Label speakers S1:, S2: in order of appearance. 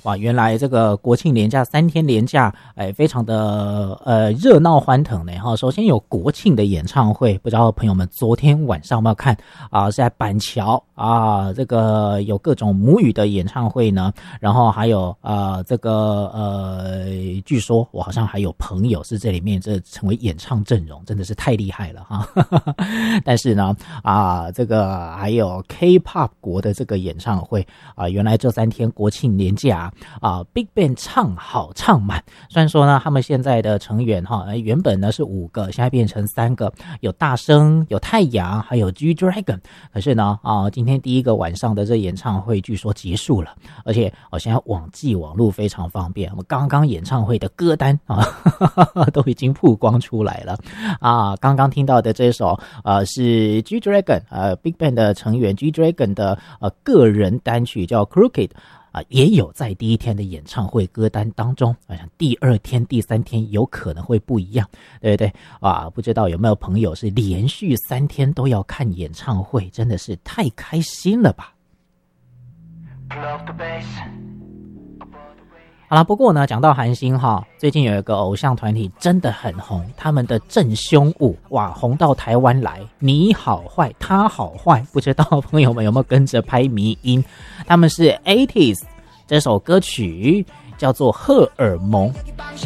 S1: 哇，原来这个国庆连假3天连假，非常的热闹欢腾呢哈。首先有国庆的演唱会，不知道朋友们昨天晚上有没有看啊？是在板桥啊，这个有各种母语的演唱会呢，然后还有据说我好像还有朋友是这里面这成为演唱阵容，真的是太厉害了哈。但是呢这个还有 K-pop 国的这个演唱会原来这3天国庆连假Big Bang 唱好唱满。虽然说呢他们现在的成员原本呢是5个，现在变成3个，有大生，有太阳，还有 G-Dragon。可是呢今天第一个晚上的这演唱会据说结束了，而且现在网络非常方便，我们刚刚演唱会的歌单都已经曝光出来了刚刚听到的这首是 G-Dragon Big Bang 的成员 G-Dragon 的个人单曲叫 Crooked也有在第一天的演唱会歌单当中，第2天、第3天有可能会不一样，对不对不知道有没有朋友是连续3天都要看演唱会，真的是太开心了吧。好了，不过呢，讲到韩星最近有一个偶像团体真的很红，他们的正胸舞红到台湾来，你好坏他好坏，不知道朋友们有没有跟着拍迷音？他们是 80s， 这首歌曲叫做荷尔蒙。